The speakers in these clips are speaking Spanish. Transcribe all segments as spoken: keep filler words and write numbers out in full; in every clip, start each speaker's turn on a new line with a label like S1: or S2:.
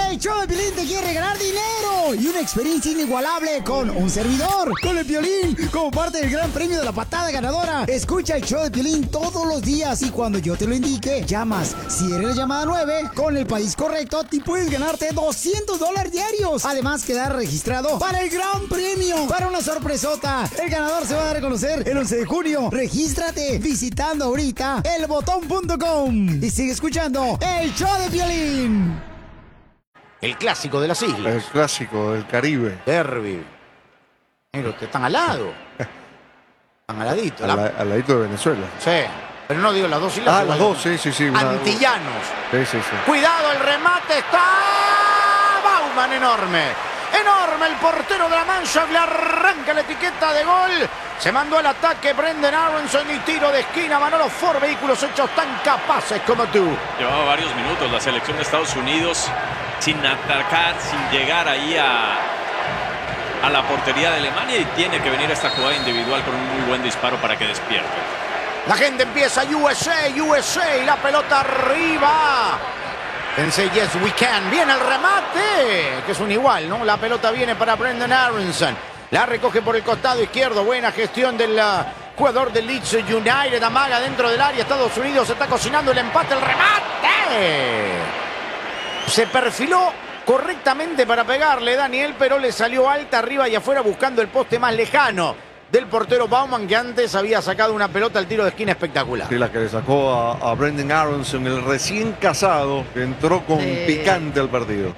S1: El show de Piolín te quiere regalar dinero y una experiencia inigualable con un servidor, con el Piolín, como parte del gran premio de la patada ganadora. Escucha el show de Piolín todos los días y cuando yo te lo indique, llamas. Si eres la llamada nueve, con el país correcto, te puedes ganarte doscientos dólares diarios. Además, quedar registrado para el gran premio, para una sorpresota. El ganador se va a dar a conocer el once de junio. Regístrate visitando ahorita el botón punto com y sigue escuchando el show de Piolín.
S2: El clásico de las islas.
S3: El clásico del Caribe.
S2: Derby. Mira, ustedes están al lado. Están al ladito.
S3: Al,
S2: La...
S3: al ladito de Venezuela.
S2: Sí. Pero no digo las dos islas.
S3: Ah, las dos, sí, sí, sí. Una...
S2: Antillanos.
S3: Sí, sí, sí.
S2: Cuidado, el remate está. Bauman, enorme. Enorme el portero de la Mannschaft. Le arranca la etiqueta de gol. Se mandó al ataque Brendan Aronson y tiro de esquina. Manolo Ford, vehículos hechos tan capaces como tú.
S4: Llevaba varios minutos la selección de Estados Unidos sin atacar, sin llegar ahí a, a la portería de Alemania y tiene que venir esta jugada individual con un muy buen disparo para que despierte.
S2: La gente empieza U S A, U S A y la pelota arriba. Pensé, yes we can. Viene el remate, que es un igual, ¿no? La pelota viene para Brendan Aronson. La recoge por el costado izquierdo. Buena gestión del uh, jugador del Leeds United. Amaga dentro del área. Estados Unidos está cocinando el empate. El remate. Se perfiló correctamente para pegarle Daniel, pero le salió alta arriba y afuera buscando el poste más lejano del portero Bauman, que antes había sacado una pelota al tiro de esquina espectacular.
S3: Sí, la que le sacó a, a Brendan Aronson, el recién casado, que entró con
S5: Sí.
S3: picante al partido.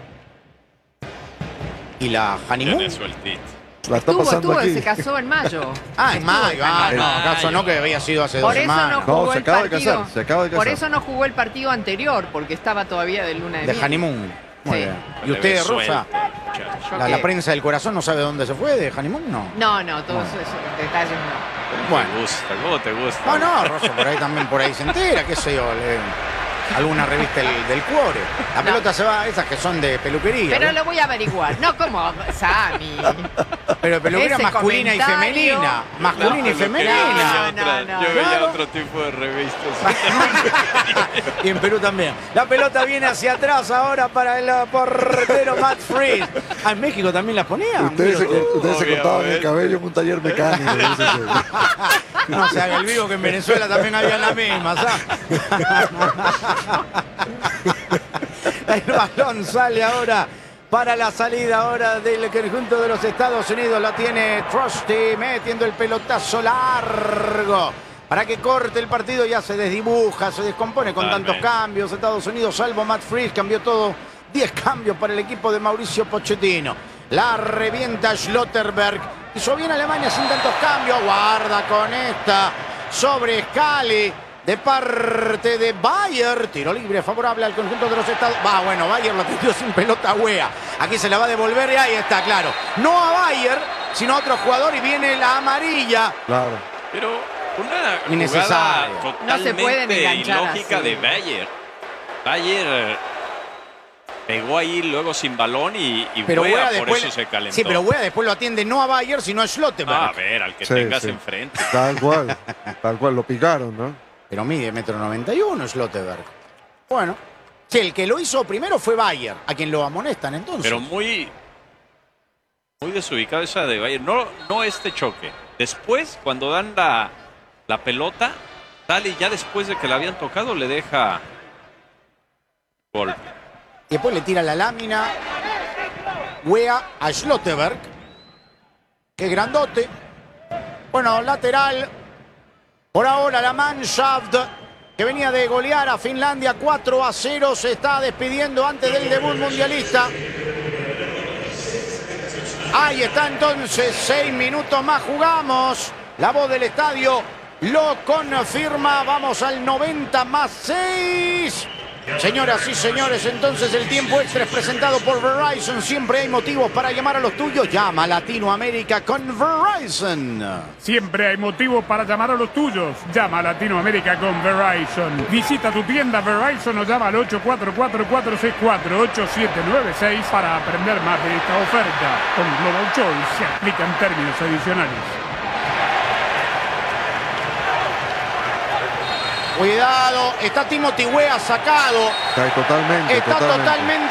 S2: Y la honeymoon.
S4: Tiene sueltito.
S3: La está
S5: Estuvo,
S3: pasando
S5: estuvo,
S3: aquí.
S5: se casó en mayo.
S2: Ah, en mayo. Ah,
S5: en
S2: no,
S5: mayo.
S2: acaso no, que había sido hace
S5: Por
S2: dos
S5: eso no
S2: semanas.
S5: jugó
S3: No, se
S5: el
S3: acaba de
S5: partido.
S3: casar, se acaba de
S5: Por
S3: casar.
S5: eso no jugó el partido anterior, porque estaba todavía de luna de,
S2: De
S5: miel.
S2: honeymoon. Muy
S5: Sí.
S2: bien. ¿Y
S4: Le
S2: usted,
S4: ve
S2: Rosa?
S4: suelto, muchacho.
S5: Yo
S2: La, la
S5: qué.
S2: prensa del corazón no sabe dónde se fue de honeymoon, ¿no?
S5: No, no, todos esos detalles no.
S2: Bueno.
S4: ¿Te gusta? ¿Cómo te gusta?
S2: No, no, Rosa por ahí también, por ahí se entera, qué sé yo, le- alguna revista del, del Cuore. La
S5: No.
S2: pelota se va, esas que son de peluquería.
S5: Pero
S2: ¿no?
S5: lo voy a averiguar. No como Sammy.
S2: Pero de peluquería
S5: ese
S2: masculina y
S5: comentario.
S2: femenina. Masculina
S4: No,
S2: y
S4: lo que
S2: femenina.
S4: yo veía
S5: No,
S4: otra-
S5: no, no.
S4: Yo veía
S2: Claro.
S4: otro tipo de revistas.
S2: Y en Perú también. La pelota viene hacia atrás ahora para el uh, portero Matt Freed. Ah, en México también las ponían.
S3: Ustedes, se,
S2: Mira,
S3: ustedes se cortaban el
S4: obviamente.
S3: cabello en un taller mecánico. dice que-
S2: no se haga el vivo que en Venezuela también había la misma, ¿sabes? El balón sale ahora para la salida ahora del conjunto de los Estados Unidos. La tiene Trusty metiendo el pelotazo largo para que corte el partido. Ya se desdibuja, se descompone con
S4: Totalmente.
S2: tantos cambios. Estados Unidos, salvo Matt Freed, cambió todo. diez cambios para el equipo de Mauricio Pochettino. La revienta Schlotterberg. Hizo bien Alemania sin tantos cambios. Guarda con esta sobre Scali. De parte de Bayer, tiro libre favorable al conjunto de los Estados. Va, bueno, Bayer la tiró sin pelota Wea. Aquí se la va a devolver y ahí está, claro. No a Bayer, sino a otro jugador y viene la amarilla.
S3: Claro.
S4: Pero una
S2: Innecesario.
S4: jugada
S5: No se pueden
S4: totalmente
S5: enganchar
S4: ilógica
S5: así.
S4: de Bayer. Bayer eh, pegó ahí luego sin balón y, y
S2: Pero
S4: Wea
S2: Wea
S4: por
S2: después.
S4: eso se calentó.
S2: Sí, pero Wea después lo atiende no a Bayer, sino a Schlotterberg.
S4: Ah, a ver, al que
S3: Sí,
S4: tengas
S3: sí.
S4: enfrente.
S3: Tal cual. Tal cual, lo picaron, ¿no?
S2: Pero mide metro noventa y uno Schlotterberg. Bueno. Sí, el que lo hizo primero fue Bayer, a quien lo amonestan entonces.
S4: Pero muy, muy desubicado esa de Bayer. No, no este choque. Después, cuando dan la, la pelota, sale y ya después de que la habían tocado le deja golpe.
S2: Y después le tira la lámina Wea a Schlotterberg. Qué grandote. Bueno, lateral. Por ahora la Mannschaft, que venía de golear a Finlandia cuatro a cero, se está despidiendo antes del debut mundialista. Ahí está entonces, seis minutos más jugamos. La voz del estadio lo confirma. Vamos al noventa más seis. Señoras y señores, entonces el tiempo extra es presentado por Verizon. Siempre hay motivos para llamar a los tuyos. Llama a Latinoamérica con Verizon.
S6: Siempre hay motivos para llamar a los tuyos. Llama a Latinoamérica con Verizon. Visita tu tienda Verizon o llama al ocho cuatro cuatro, cuatro seis cuatro, ocho siete nueve seis para aprender más de esta oferta. Con Global Choice se aplican términos adicionales.
S2: Cuidado, está Timothy Wea sacado.
S3: Está totalmente,
S2: Está
S3: totalmente.
S2: totalmente